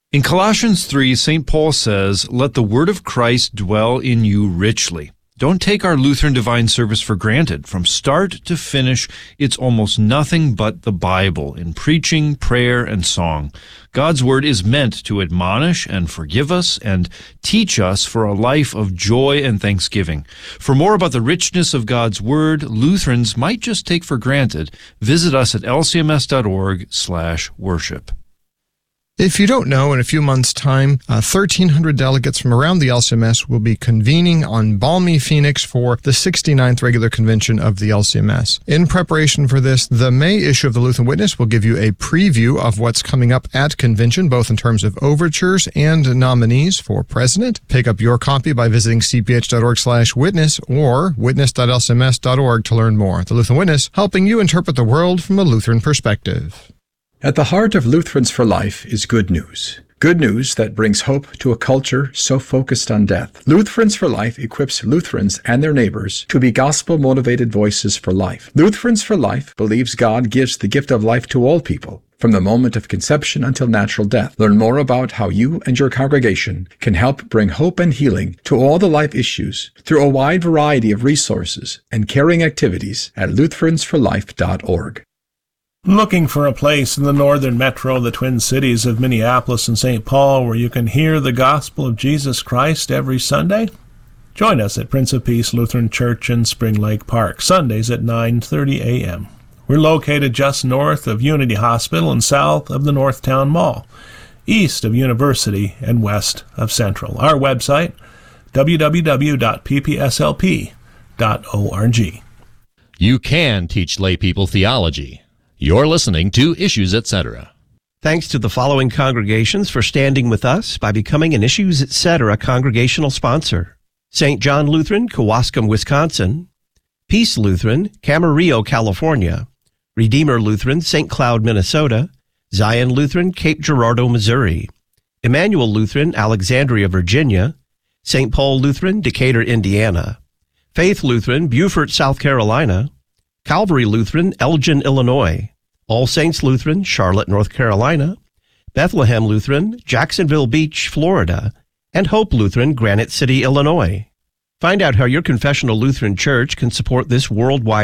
In Colossians 3, St. Paul says, "Let the word of Christ dwell in you richly." Don't take our Lutheran Divine Service for granted. From start to finish, it's almost nothing but the Bible in preaching, prayer, and song. God's Word is meant to admonish and forgive us and teach us for a life of joy and thanksgiving. For more about the richness of God's Word, Lutherans might just take for granted, visit us at lcms.org/worship. If you don't know, in a few months' time, 1,300 delegates from around the LCMS will be convening on balmy Phoenix for the 69th regular convention of the LCMS. In preparation for this, the May issue of the Lutheran Witness will give you a preview of what's coming up at convention, both in terms of overtures and nominees for president. Pick up your copy by visiting cph.org/witness or witness.lcms.org to learn more. The Lutheran Witness, helping you interpret the world from a Lutheran perspective. At the heart of Lutherans for Life is good news. Good news that brings hope to a culture so focused on death. Lutherans for Life equips Lutherans and their neighbors to be gospel-motivated voices for life. Lutherans for Life believes God gives the gift of life to all people, from the moment of conception until natural death. Learn more about how you and your congregation can help bring hope and healing to all the life issues through a wide variety of resources and caring activities at lutheransforlife.org. Looking for a place in the northern metro, the Twin Cities of Minneapolis and St. Paul, where you can hear the gospel of Jesus Christ every Sunday? Join us at Prince of Peace Lutheran Church in Spring Lake Park, Sundays at 9:30 a.m. We're located just north of Unity Hospital and south of the Northtown Mall, east of University and west of Central. Our website, www.ppslp.org. You can teach lay people theology. You're listening to Issues Etc. Thanks to the following congregations for standing with us by becoming an Issues Etc. congregational sponsor: St. John Lutheran, Kewaskum, Wisconsin; Peace Lutheran, Camarillo, California; Redeemer Lutheran, St. Cloud, Minnesota; Zion Lutheran, Cape Girardeau, Missouri; Emmanuel Lutheran, Alexandria, Virginia; St. Paul Lutheran, Decatur, Indiana; Faith Lutheran, Beaufort, South Carolina; Calvary Lutheran, Elgin, Illinois; All Saints Lutheran, Charlotte, North Carolina; Bethlehem Lutheran, Jacksonville Beach, Florida; and Hope Lutheran, Granite City, Illinois. Find out how your confessional Lutheran church can support this worldwide